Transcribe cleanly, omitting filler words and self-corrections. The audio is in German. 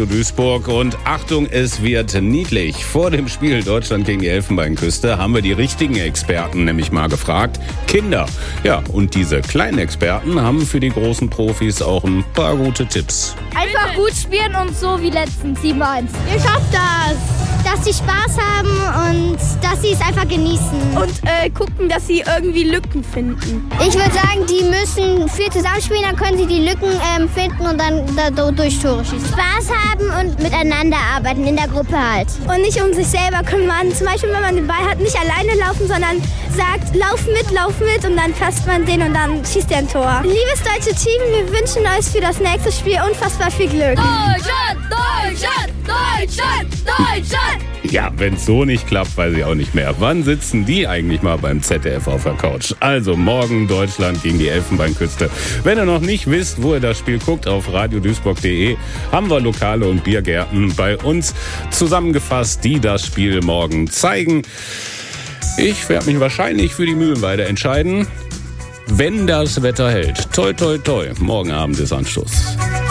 Radio Duisburg. Und Achtung, es wird niedlich. Vor dem Spiel Deutschland gegen die Elfenbeinküste haben wir die richtigen Experten nämlich mal gefragt. Kinder. Ja, und diese kleinen Experten haben für die großen Profis auch ein paar gute Tipps. Einfach gut spielen und so wie letztens 7-1. Ihr schafft das! Dass sie Spaß haben und dass sie es einfach genießen. Und gucken, dass sie irgendwie Lücken finden. Ich würde sagen, die müssen viel zusammenspielen, dann können sie die Lücken finden und dann durch Tore schießen. Spaß haben und miteinander arbeiten, in der Gruppe halt. Und nicht um sich selber kümmern. Zum Beispiel, wenn man den Ball hat, nicht alleine laufen, sondern sagt, lauf mit und dann fasst man den und dann schießt er ein Tor. Liebes deutsche Team, wir wünschen euch für das nächste Spiel unfassbar viel Glück. Deutschland, Deutschland, Deutschland, Deutschland! Ja, wenn es so nicht klappt, weiß ich auch nicht mehr. Wann sitzen die eigentlich mal beim ZDF auf der Couch? Also morgen Deutschland gegen die Elfenbeinküste. Wenn ihr noch nicht wisst, wo ihr das Spiel guckt, auf radioduisburg.de haben wir Lokale und Biergärten bei uns zusammengefasst, die das Spiel morgen zeigen. Ich werde mich wahrscheinlich für die Mühlenweide entscheiden, wenn das Wetter hält. Toi, toi, toi. Morgen Abend ist Anstoß.